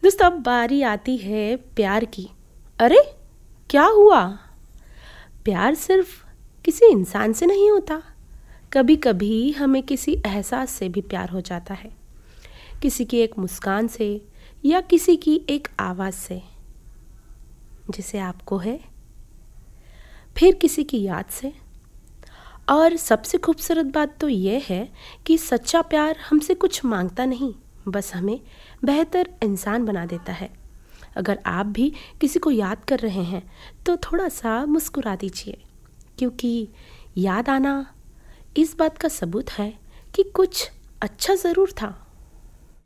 दोस्तों, अब बारी आती है प्यार की। अरे क्या हुआ? प्यार सिर्फ किसी इंसान से नहीं होता। कभी कभी हमें किसी एहसास से भी प्यार हो जाता है, किसी की एक मुस्कान से या किसी की एक आवाज़ से, जिसे आपको है, फिर किसी की याद से। और सबसे खूबसूरत बात तो ये है कि सच्चा प्यार हमसे कुछ मांगता नहीं, बस हमें बेहतर इंसान बना देता है। अगर आप भी किसी को याद कर रहे हैं तो थोड़ा सा मुस्कुरा दीजिए, क्योंकि याद आना इस बात का सबूत है कि कुछ अच्छा ज़रूर था।